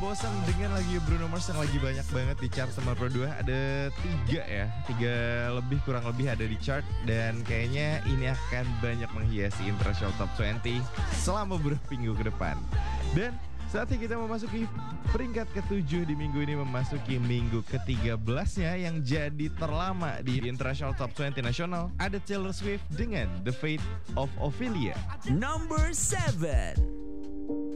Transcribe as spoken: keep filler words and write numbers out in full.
Bosan dengan lagu Bruno Mars yang lagi banyak banget di chart Summer Pro dua. Ada tiga ya, tiga lebih kurang lebih ada di chart. Dan kayaknya ini akan banyak menghiasi International Top dua puluh selama beberapa minggu ke depan. Dan saatnya kita memasuki peringkat ketujuh di minggu ini, memasuki minggu ke tiga belasnya yang jadi terlama di International Top dua puluh nasional. Ada Taylor Swift dengan The Fate of Ophelia. Number seven.